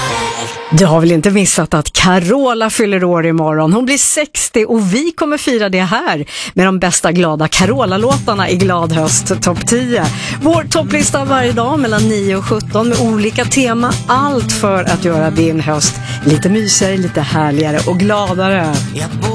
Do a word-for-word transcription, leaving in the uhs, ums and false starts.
Du har väl inte missat att Carola fyller år imorgon. Hon blir sextio och vi kommer fira det här med de bästa glada Carola-låtarna i Glad höst topp tio. Vår topplista varje dag mellan nio och sjutton med olika tema. Allt för att göra din höst lite mysigare, lite härligare och gladare.